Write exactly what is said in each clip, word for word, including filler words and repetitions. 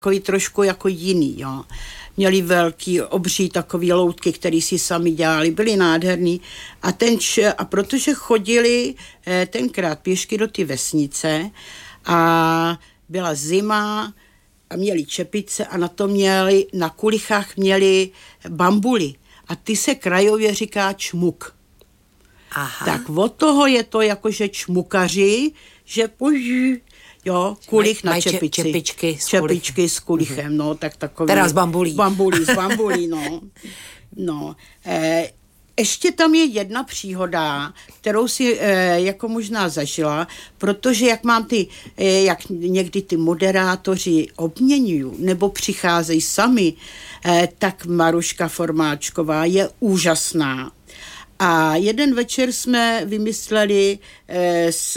takový trošku jako jiný, jo. Měli velký, obří takový loutky, který si sami dělali, byli nádherný. A, ten, a protože chodili eh, tenkrát pěšky do ty vesnice a byla zima a měli čepice a na to měli, na kulichách měli bambuly. A ty se krajově říká čmuk. Aha. Tak od toho je to jakože čmukaři, že poží, jo, kulich na čepici. Čepičky s Čepičky s kulichem, no, tak takový. Teda z bambulí. Bambulí, z bambulí, no. No, eh, ještě tam je jedna příhoda, kterou si eh, jako možná zažila, protože jak mám ty, eh, jak někdy ty moderátoři obměňují nebo přicházejí sami, eh, tak Maruška Formáčková je úžasná. A jeden večer jsme vymysleli eh, s,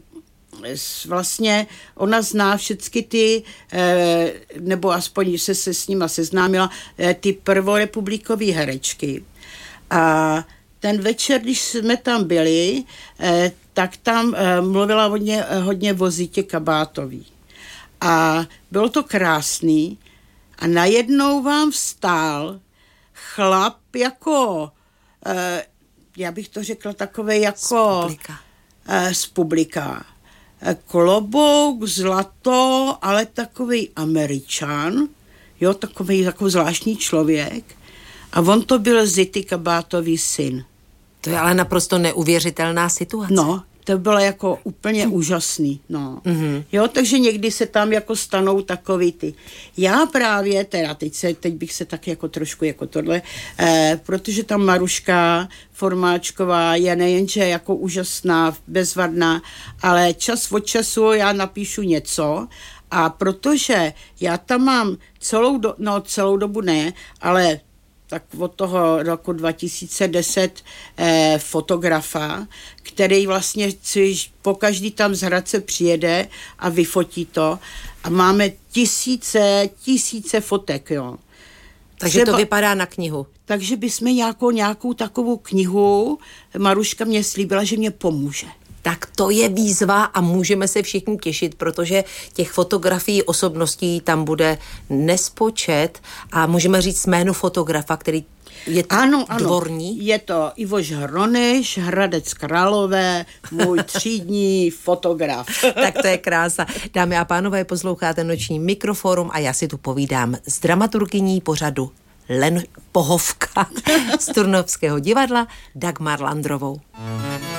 s vlastně, ona zná všechny ty, eh, nebo aspoň se, se s nima seznámila, eh, ty prvorepublikové herečky. A ten večer, když jsme tam byli, eh, tak tam eh, mluvila hodně, hodně o Zitě Kabátový. A bylo to krásný. A najednou vám vstál chlap jako... Eh, já bych to řekla takové jako... Z publika. Eh, z publika. Eh, klobouk, zlato, ale takový Američan, jo, takový, takový zvláštní člověk. A on to byl Zity Kabátový syn. To je ale naprosto neuvěřitelná situace. No, to bylo jako úplně mm. úžasný, no. Mm-hmm. Jo, takže někdy se tam jako stanou takový ty. Já právě, teda teď, se, teď bych se tak jako trošku jako tohle, eh, protože tam Maruška Formáčková je nejenže jako úžasná, bezvadná, ale čas od času já napíšu něco a protože já tam mám celou, do, no celou dobu ne, ale tak od toho roku dva tisíce deset eh, fotografa, který vlastně po každý tam z Hradce přijede a vyfotí to a máme tisíce, tisíce fotek, jo. Takže Třeba, to vypadá na knihu. Takže bychom nějakou, nějakou takovou knihu, Maruška mě slíbila, že mě pomůže. Tak to je výzva a můžeme se všichni těšit, protože těch fotografií osobností tam bude nespočet a můžeme říct jméno fotografa, který je ano, ano. dvorní. Je to Ivoš Hroneš, Hradec Králové, můj třídní fotograf. Tak to je krása. Dámy a pánové, posloucháte Noční mikroforum a já si tu povídám s dramaturgyní pořadu Len Pohovka z Turnovského divadla Dagmar Landrovou.